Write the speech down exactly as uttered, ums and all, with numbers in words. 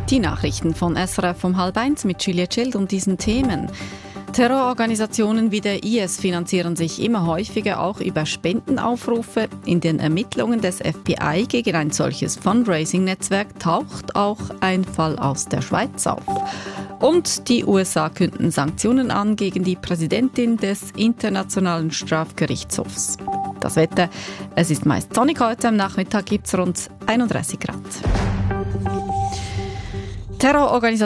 Die Nachrichten von S R F um halb eins mit Juliette Schild und diesen Themen. Terrororganisationen wie der I S finanzieren sich immer häufiger auch über Spendenaufrufe. In den Ermittlungen des F B I gegen ein solches Fundraising-Netzwerk taucht auch ein Fall aus der Schweiz auf. Und die U S A künden Sanktionen an gegen die Präsidentin des Internationalen Strafgerichtshofs. Das Wetter, es ist meist sonnig heute, am Nachmittag gibt es rund einunddreißig Grad. Terrororganisationen